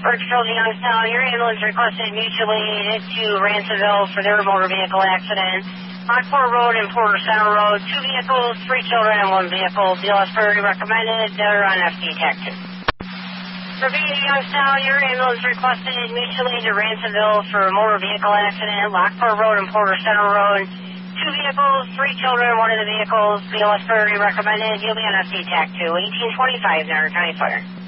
Birchfield, Youngstown, your ambulance requested mutual aid to Ransomville for their motor vehicle accident. Rockport Road and Porter Center Road, 2 vehicles, 3 children, and 1 vehicle. BLS priority recommended. They're on FD Tech 2. Ravine, Youngstown, your ambulance requested mutual aid to Ransomville for a motor vehicle accident. Lockport Road and Porter Center Road, 2 vehicles, 3 children, 1 of the vehicles. BLS priority recommended. You'll be on FD Tech 2. 1825, Nutter County Fire.